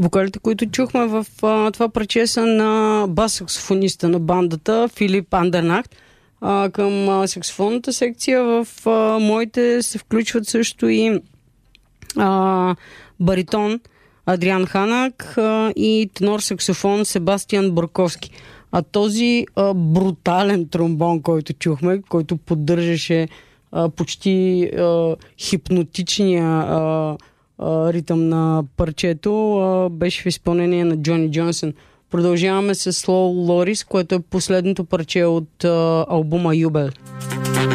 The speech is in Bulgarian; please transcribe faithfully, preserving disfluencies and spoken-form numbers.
Вокалите, които чухме в а, това парче са на бас-саксофониста на бандата Филип Андернахт. А, към а, саксофонната секция в а, моите се включват също и а, баритон Адриан Ханак а, и тенор-саксофон Себастиан Бурковски. А този а, брутален тромбон, който чухме, който поддържаше а, почти а, хипнотичния а, а, ритъм на парчето, а, беше в изпълнение на Джони Джонсън. Продължаваме с Slow Loris, което е последното парче от а, албума Юбел.